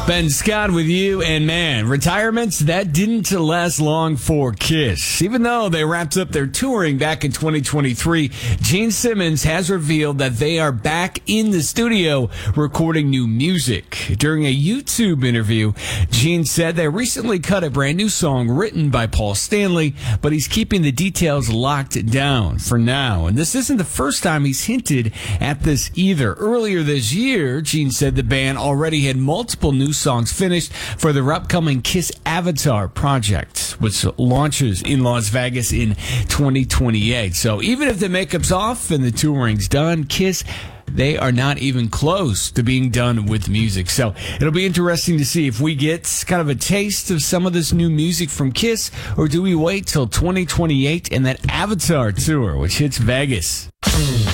Ben Scott with you, and man, retirements, that didn't last long for Kiss. Even though they wrapped up their touring back in 2023, Gene Simmons has revealed that they are back in the studio recording new music. During a YouTube interview, Gene said they recently cut a brand new song written by Paul Stanley, but he's keeping the details locked down for now. And this isn't the first time he's hinted at this either. Earlier this year, Gene said the band already had multiple new songs finished for their upcoming Kiss Avatar project, which launches in Las Vegas in 2028. So even if the makeup's off and the touring's done, Kiss, they are not even close to being done with music. So it'll be interesting to see if we get kind of a taste of some of this new music from Kiss, or do we wait till 2028 and that Avatar tour, which hits Vegas?